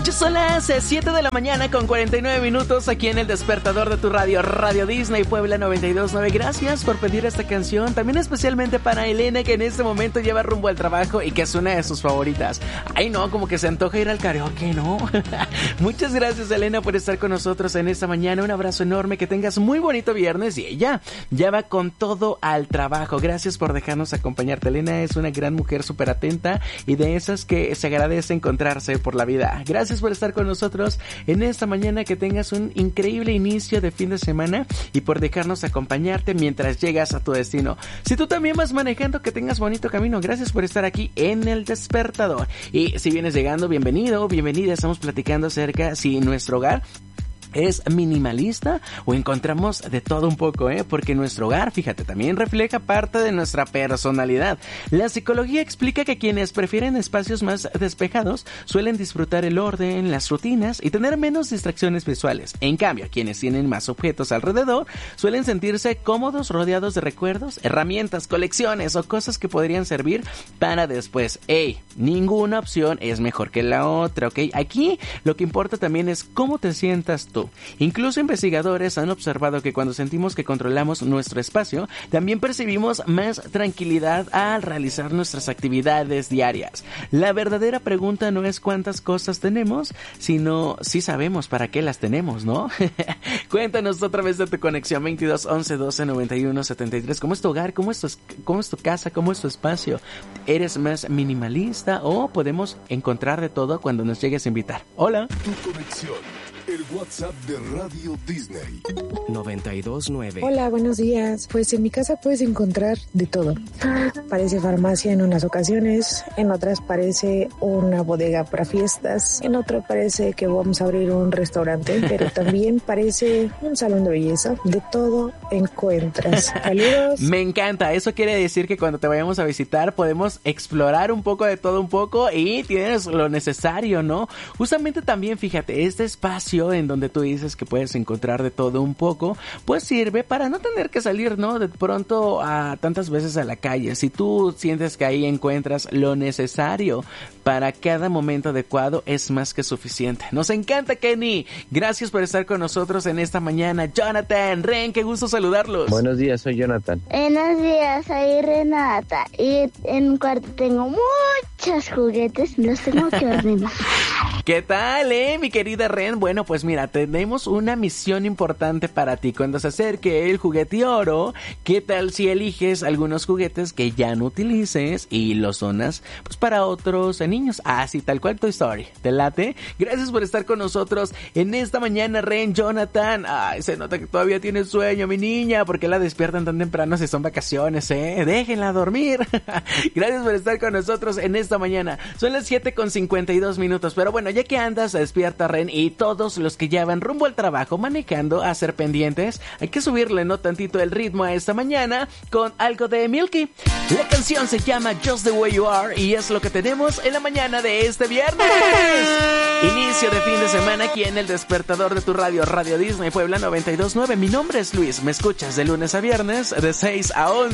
noches, son las 7 de la mañana con 49 minutos aquí en el despertador de tu radio, Radio Disney Puebla 92.9. Gracias por pedir esta canción, también especialmente para Elena, que en este momento lleva rumbo al trabajo y que es una de sus favoritas. Ay no, como que se antoja ir al karaoke, ¿no? Muchas gracias, Elena, por estar con nosotros en esta mañana. Un abrazo enorme, que tengas muy bonito viernes. Y ella ya va con todo al trabajo. Gracias por dejarnos acompañarte. Elena es una gran mujer, súper atenta y de esas que se agradece encontrarse por la vida. Gracias por estar con nosotros en esta mañana, que tengas un increíble inicio de fin de semana y por dejarnos acompañarte mientras llegas a tu destino. Si tú también vas manejando, que tengas bonito camino. Gracias por estar aquí en el despertador. Y si vienes llegando, bienvenido, bienvenida. Estamos platicando acerca si nuestro hogar es minimalista o encontramos de todo un poco, porque nuestro hogar, fíjate, también refleja parte de nuestra personalidad. La psicología explica que quienes prefieren espacios más despejados suelen disfrutar el orden, las rutinas y tener menos distracciones visuales. En cambio, quienes tienen más objetos alrededor suelen sentirse cómodos rodeados de recuerdos, herramientas, colecciones o cosas que podrían servir para después. Ninguna opción es mejor que la otra, ¿ok? Aquí lo que importa también es cómo te sientas tú. Incluso investigadores han observado que cuando sentimos que controlamos nuestro espacio, también percibimos más tranquilidad al realizar nuestras actividades diarias. La verdadera pregunta no es cuántas cosas tenemos, sino si sabemos para qué las tenemos, ¿no? Cuéntanos otra vez de tu conexión 22 11 12 91 73. ¿Cómo es tu hogar? ¿Cómo es tu casa? ¿Cómo es tu espacio? ¿Eres más minimalista o podemos encontrar de todo cuando nos llegues a invitar? Hola. Tu conexión. El WhatsApp de Radio Disney 92.9. Hola, buenos días. Pues en mi casa puedes encontrar de todo. Parece farmacia en unas ocasiones, en otras parece una bodega para fiestas, en otro parece que vamos a abrir un restaurante, pero también parece un salón de belleza. De todo encuentras. Saludos. Me encanta. Eso quiere decir que cuando te vayamos a visitar podemos explorar un poco de todo un poco y tienes lo necesario, ¿no? Justamente también, fíjate, este espacio en donde tú dices que puedes encontrar de todo un poco, pues sirve para no tener que salir, ¿no? De pronto a tantas veces a la calle. Si tú sientes que ahí encuentras lo necesario para cada momento adecuado, es más que suficiente. Nos encanta, Kenny. Gracias por estar con nosotros en esta mañana. Jonathan, Ren, qué gusto saludarlos. Buenos días, soy Jonathan. Buenos días, soy Renata. Y en mi cuarto tengo muchos juguetes, los tengo que ordenar. ¿Qué tal, mi querida Ren? Bueno, pues mira, tenemos una misión importante para ti. Cuando se acerque el juguete oro, ¿qué tal si eliges algunos juguetes que ya no utilices y los donas pues para otros niños? Así, tal cual Toy Story. ¿Te late? Gracias por estar con nosotros en esta mañana, Ren, Jonathan. Ay, se nota que todavía tiene sueño, mi niña. ¿Por qué la despiertan tan temprano si son vacaciones, Déjenla dormir. Gracias por estar con nosotros en esta mañana. Son las 7:52, pero bueno, ya que andas despierta, Ren, y todos los que ya van rumbo al trabajo manejando a ser pendientes, hay que subirle no tantito el ritmo a esta mañana con algo de Milky. La canción se llama Just the Way You Are y es lo que tenemos en la mañana de este viernes. Inicio de fin de semana aquí en el despertador de tu radio, Radio Disney Puebla 92.9. Mi nombre es Luis, me escuchas de lunes a viernes de 6 a 11.